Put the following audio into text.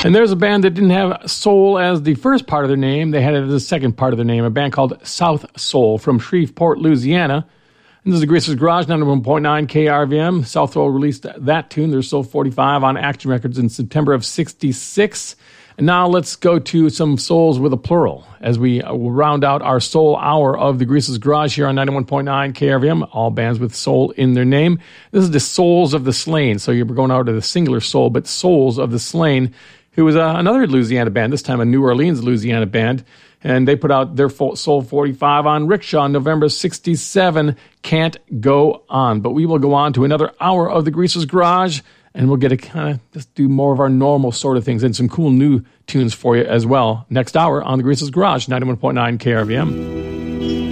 And there's a band that didn't have soul as the first part of their name. They had it as the second part of their name, a band called South Soul from Shreveport, Louisiana. And this is the Greaser's Garage, 91.9 KRVM. South Soul released that tune, their Soul 45, on Action Records in September of 66. And now let's go to some souls with a plural as we round out our soul hour of the Greaser's Garage here on 91.9 KRVM, all bands with soul in their name. This is the Souls of the Slain. So you're going out to the singular soul, but Souls of the Slain, who was another Louisiana band, this time a New Orleans, Louisiana band. And they put out their Soul 45 on Rickshaw in November 67, Can't Go On. But we will go on to another hour of the Greaser's Garage, and we'll get to kind of just do more of our normal sort of things and some cool new tunes for you as well. Next hour on the Greaser's Garage, 91.9 KRVM.